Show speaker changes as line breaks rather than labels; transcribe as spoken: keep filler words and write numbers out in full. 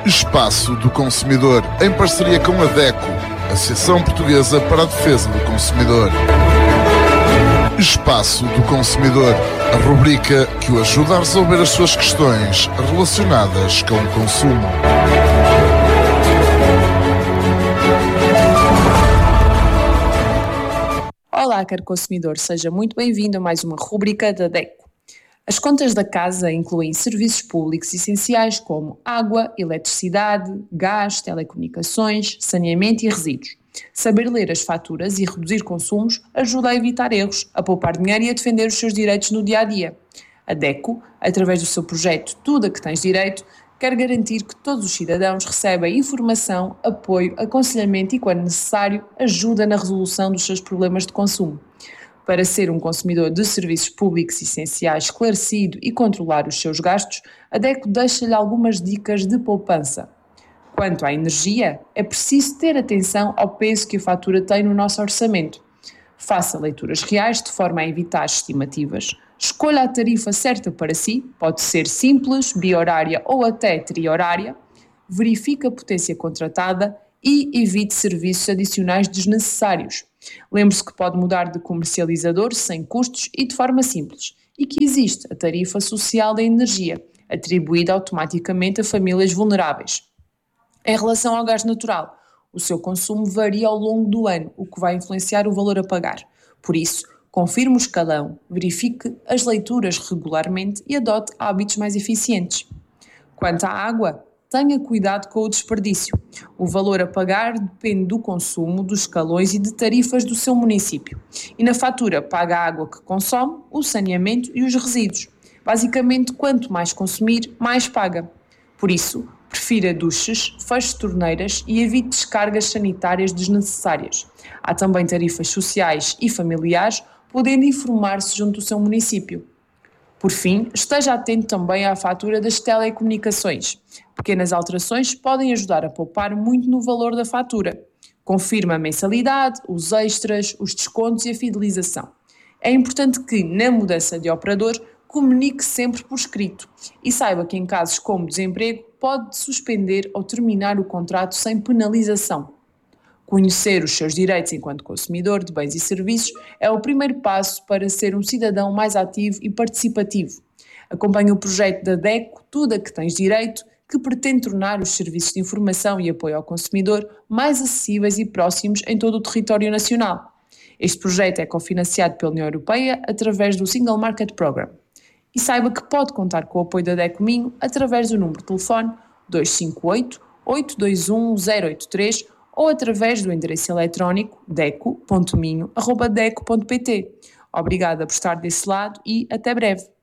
Espaço do Consumidor, em parceria com a DECO, Associação Portuguesa para a Defesa do Consumidor. Espaço do Consumidor, a rubrica que o ajuda a resolver as suas questões relacionadas com o consumo.
Olá, caro consumidor, seja muito bem-vindo a mais uma rubrica da DECO. As contas da casa incluem serviços públicos essenciais como água, eletricidade, gás, telecomunicações, saneamento e resíduos. Saber ler as faturas e reduzir consumos ajuda a evitar erros, a poupar dinheiro e a defender os seus direitos no dia-a-dia. A DECO, através do seu projeto Tudo a que Tens Direito, quer garantir que todos os cidadãos recebem informação, apoio, aconselhamento e, quando necessário, ajuda na resolução dos seus problemas de consumo. Para ser um consumidor de serviços públicos essenciais esclarecido e controlar os seus gastos, a DECO deixa-lhe algumas dicas de poupança. Quanto à energia, é preciso ter atenção ao peso que a fatura tem no nosso orçamento. Faça leituras reais de forma a evitar estimativas. Escolha a tarifa certa para si, pode ser simples, bi-horária ou até tri-horária. Verifique a potência contratada e evite serviços adicionais desnecessários. Lembre-se que pode mudar de comercializador sem custos e de forma simples, e que existe a tarifa social da energia, atribuída automaticamente a famílias vulneráveis. Em relação ao gás natural, o seu consumo varia ao longo do ano, o que vai influenciar o valor a pagar. Por isso, confirme o escalão, verifique as leituras regularmente e adote hábitos mais eficientes. Quanto à água, tenha cuidado com o desperdício. O valor a pagar depende do consumo, dos escalões e de tarifas do seu município. E na fatura paga a água que consome, o saneamento e os resíduos. Basicamente, quanto mais consumir, mais paga. Por isso, prefira duches, feche torneiras e evite descargas sanitárias desnecessárias. Há também tarifas sociais e familiares, podendo informar-se junto do seu município. Por fim, esteja atento também à fatura das telecomunicações. Pequenas alterações podem ajudar a poupar muito no valor da fatura. Confirme a mensalidade, os extras, os descontos e a fidelização. É importante que, na mudança de operador, comunique sempre por escrito e saiba que em casos como desemprego pode suspender ou terminar o contrato sem penalização. Conhecer os seus direitos enquanto consumidor de bens e serviços é o primeiro passo para ser um cidadão mais ativo e participativo. Acompanhe o projeto da DECO Tudo a que Tens Direito, que pretende tornar os serviços de informação e apoio ao consumidor mais acessíveis e próximos em todo o território nacional. Este projeto é cofinanciado pela União Europeia através do Single Market Program. E saiba que pode contar com o apoio da DECO Minho através do número de telefone dois cinco oito, oito dois um, zero oito três ou através do endereço eletrónico deco ponto minho arroba deco ponto pt. Obrigada por estar desse lado e até breve.